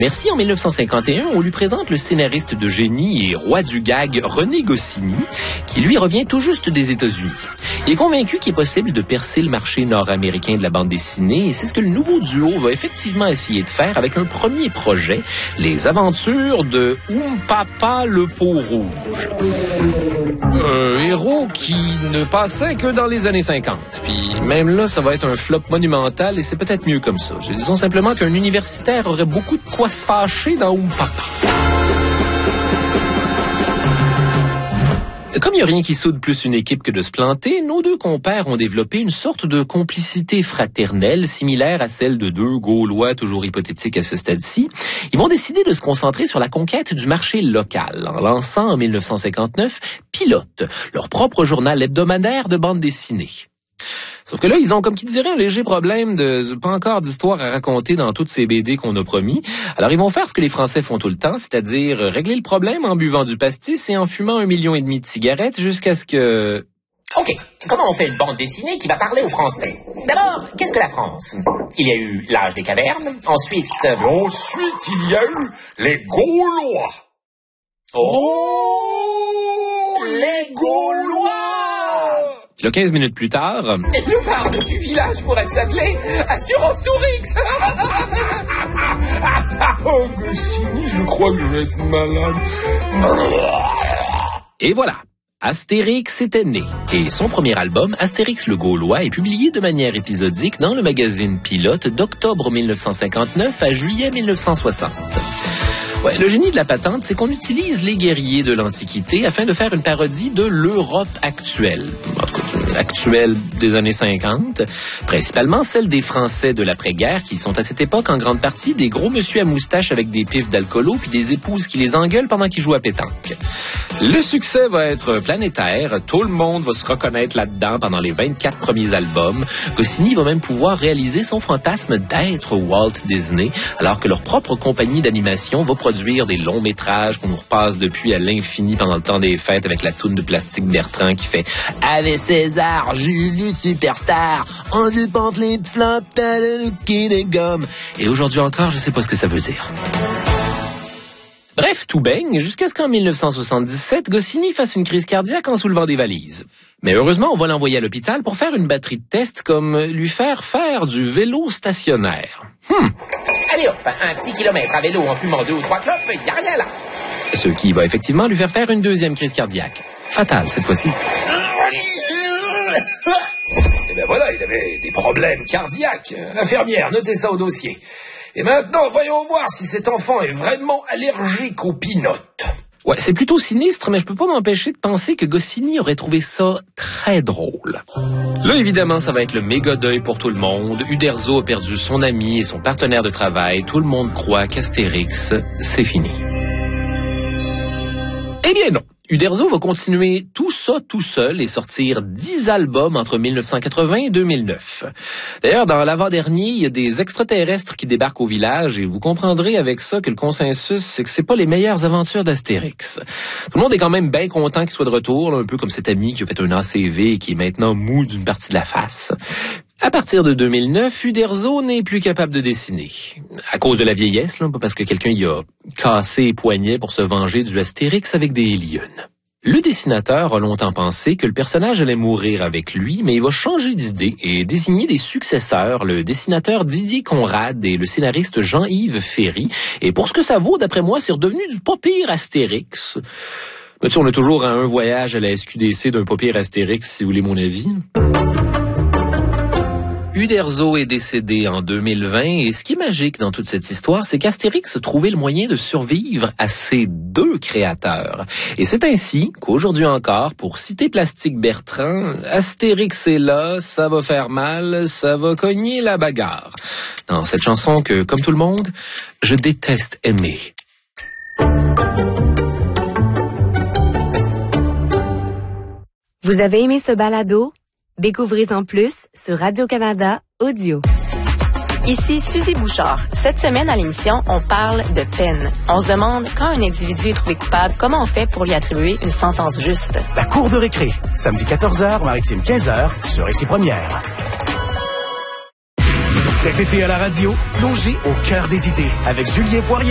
Merci, en 1951, on lui présente le scénariste de génie et roi du gag René Goscinny, qui lui revient tout juste des États-Unis. Il est convaincu qu'il est possible de percer le marché nord-américain de la bande dessinée, et c'est ce que le nouveau duo va effectivement essayer de faire avec un premier projet, Les aventures de Papa le Peau-Rouge. Un héros qui ne passait que dans les années 50. Puis même là, ça va être un flop monumental et c'est peut-être mieux comme ça. Disons simplement qu'un universitaire aurait beaucoup de quoi se fâcher dans Papa. Comme il n'y a rien qui soude plus une équipe que de se planter, nos deux compères ont développé une sorte de complicité fraternelle similaire à celle de deux Gaulois toujours hypothétiques à ce stade-ci. Ils vont décider de se concentrer sur la conquête du marché local en lançant en 1959 Pilote, leur propre journal hebdomadaire de bande dessinée. Sauf que là, ils ont, comme qui dirait, un léger problème de pas encore d'histoire à raconter dans toutes ces BD qu'on a promis. Alors, ils vont faire ce que les Français font tout le temps, c'est-à-dire régler le problème en buvant du pastis et en fumant 1,5 million de cigarettes jusqu'à ce que... OK, comment on fait une bande dessinée qui va parler aux Français? D'abord, qu'est-ce que la France? Il y a eu l'âge des cavernes, ensuite... Ensuite, il y a eu les Gaulois. Oh, les Gaulois! Puis là, 15 minutes plus tard... Et nous parle du village pour être s'atteler Assurance Tourix. Oh, Goscinny, je crois que je vais être malade. Et voilà, Astérix était né. Et son premier album, Astérix le Gaulois, est publié de manière épisodique dans le magazine Pilote d'octobre 1959 à juillet 1960. Ouais, le génie de la patente, c'est qu'on utilise les guerriers de l'Antiquité afin de faire une parodie de l'Europe actuelle. En tout cas, actuelle des années 50, principalement celle des Français de l'après-guerre qui sont à cette époque en grande partie des gros monsieur à moustache avec des pifs d'alcoolo puis des épouses qui les engueulent pendant qu'ils jouent à pétanque. Le succès va être planétaire, tout le monde va se reconnaître là-dedans pendant les 24 premiers albums. Goscinny va même pouvoir réaliser son fantasme d'être Walt Disney, alors que leur propre compagnie d'animation va produire des longs métrages qu'on nous repasse depuis à l'infini pendant le temps des fêtes avec la toune de Plastique Bertrand qui fait « Avec César, Julie Superstar, on dépense les flops, t'as le qui des gommes. » Et aujourd'hui encore, je sais pas ce que ça veut dire. Bref, tout baigne, jusqu'à ce qu'en 1977, Goscinny fasse une crise cardiaque en soulevant des valises. Mais heureusement, on va l'envoyer à l'hôpital pour faire une batterie de tests comme lui faire du vélo stationnaire. Allez hop, un petit kilomètre à vélo en fumant 2 ou 3 clopes, y a rien là. Ce qui va effectivement lui faire une deuxième crise cardiaque. Fatale, cette fois-ci. Et ben voilà, il avait des problèmes cardiaques. Infirmière, notez ça au dossier. Et maintenant, voyons voir si cet enfant est vraiment allergique aux pinottes. Ouais, c'est plutôt sinistre, mais je peux pas m'empêcher de penser que Goscinny aurait trouvé ça très drôle. Là, évidemment, ça va être le méga deuil pour tout le monde. Uderzo a perdu son ami et son partenaire de travail. Tout le monde croit qu'Astérix, c'est fini. Eh bien non. Uderzo va continuer tout ça tout seul et sortir 10 albums entre 1980 et 2009. D'ailleurs, dans l'avant-dernier, il y a des extraterrestres qui débarquent au village et vous comprendrez avec ça que le consensus, c'est que c'est pas les meilleures aventures d'Astérix. Tout le monde est quand même bien content qu'il soit de retour, là, un peu comme cet ami qui a fait un ACV et qui est maintenant mou d'une partie de la face. À partir de 2009, Uderzo n'est plus capable de dessiner. À cause de la vieillesse, là, pas parce que quelqu'un y a cassé les poignets pour se venger du Astérix avec des lions. Le dessinateur a longtemps pensé que le personnage allait mourir avec lui, mais il va changer d'idée et désigner des successeurs, le dessinateur Didier Conrad et le scénariste Jean-Yves Ferry. Et pour ce que ça vaut, d'après moi, c'est redevenu du pas pire Astérix. Mais tu sais, on est toujours à un voyage à la SQDC d'un pas pire Astérix, si vous voulez mon avis. Uderzo est décédé en 2020 et ce qui est magique dans toute cette histoire, c'est qu'Astérix a trouvé le moyen de survivre à ses deux créateurs. Et c'est ainsi qu'aujourd'hui encore, pour citer Plastique Bertrand, Astérix est là, ça va faire mal, ça va cogner la bagarre. Dans cette chanson que, comme tout le monde, je déteste aimer. Vous avez aimé ce balado? Découvrez-en plus sur Radio-Canada Audio. Ici Suzy Bouchard. Cette semaine à l'émission, on parle de peine. On se demande, quand un individu est trouvé coupable, comment on fait pour lui attribuer une sentence juste? La cour de récré, samedi 14h, maritime 15h, sur Ici Première. Cet été à la radio, plongez au cœur des idées avec Julien Poirier.